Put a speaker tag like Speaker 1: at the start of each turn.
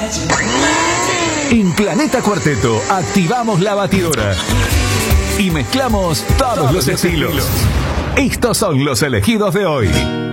Speaker 1: En Planeta Cuarteto activamos la batidora y mezclamos todos los estilos. Estos son los elegidos de hoy.